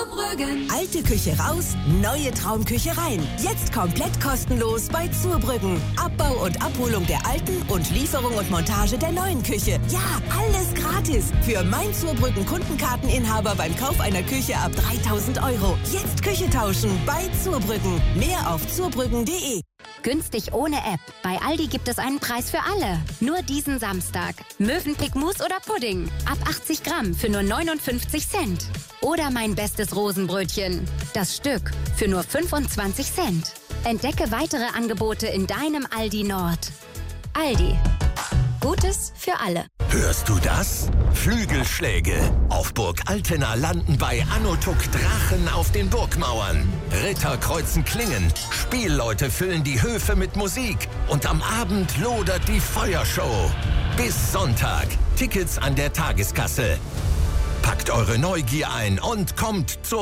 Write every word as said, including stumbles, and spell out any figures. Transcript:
Zurbrüggen. Alte Küche raus, neue Traumküche rein. Jetzt komplett kostenlos bei Zurbrüggen. Abbau und Abholung der alten und Lieferung und Montage der neuen Küche. Ja, alles gratis. Für mein Zurbrüggen Kundenkarteninhaber beim Kauf einer Küche ab dreitausend Euro. Jetzt Küche tauschen bei Zurbrüggen. Mehr auf zurbrüggen punkt de. Günstig ohne App. Bei Aldi gibt es einen Preis für alle. Nur diesen Samstag. Mövenpick Mousse oder Pudding. Ab achtzig Gramm für nur neunundfünfzig Cent. Oder mein bestes Rosenbrötchen. Das Stück für nur fünfundzwanzig Cent. Entdecke weitere Angebote in deinem Aldi Nord. Aldi. Gutes für alle. Hörst du das? Flügelschläge. Auf Burg Altena landen bei Anotuk Drachen auf den Burgmauern. Ritter kreuzen Klingen. Spielleute füllen die Höfe mit Musik. Und am Abend lodert die Feuershow. Bis Sonntag. Tickets an der Tageskasse. Packt eure Neugier ein und kommt zur